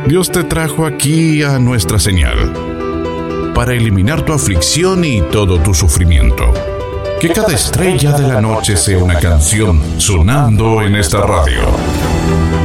Dios te trajo aquí a nuestra señal para eliminar tu aflicción y todo tu sufrimiento. Que cada estrella de la noche sea una canción sonando en esta radio.